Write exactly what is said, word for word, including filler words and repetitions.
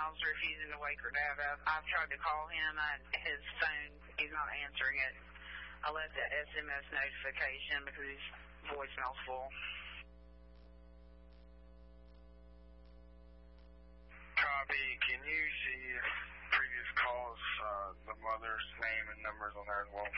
voicemails refusing to wake her dad up. I've tried to call him, and his phone, he's not answering it. I left that S M S notification because his voicemail's full. Copy. Can you see if previous calls, uh, the mother's name and numbers on there as well?